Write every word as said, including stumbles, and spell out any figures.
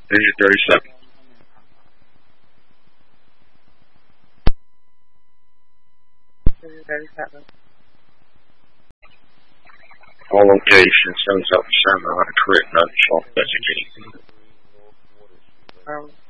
Digit thirty-seven. Digit thirty-seven. All locations, seven seven seven, on a correct, not short, that's a game. Um,